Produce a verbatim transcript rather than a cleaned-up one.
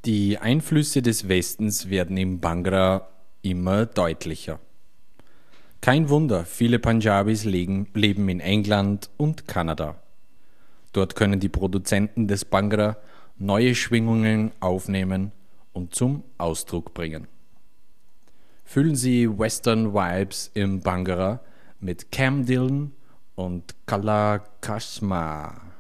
Die Einflüsse des Westens werden im Bhangra immer deutlicher. Kein Wunder, viele Punjabis legen, leben in England und Kanada. Dort können die Produzenten des Bhangra neue Schwingungen aufnehmen und zum Ausdruck bringen. Fühlen Sie Western Vibes im Bhangra mit Cam Dillon und Kala Kashma.